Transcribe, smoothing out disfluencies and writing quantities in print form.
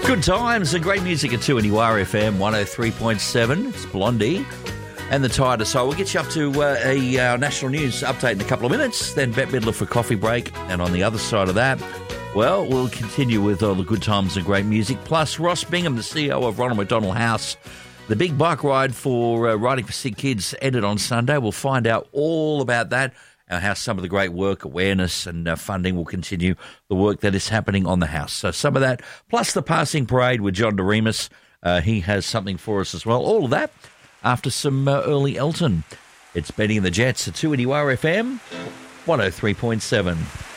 Good times and great music at 2 and URFM 103.7. It's Blondie and the Tider. So we'll get you up to a national news update in a couple of minutes. Then Bette Midler for coffee break. And on the other side of that, well, we'll continue with all the good times and great music. Plus, Ross Bingham, the CEO of Ronald McDonald House. The big bike ride for Riding for Sick Kids ended on Sunday. We'll find out all about that and how some of the great work, awareness and funding will continue the work that is happening on the house. So some of that, plus the passing parade with John DeRemus. He has something for us as well. All of that after some early Elton. It's Benny and the Jets at 2 and URFM 103.7.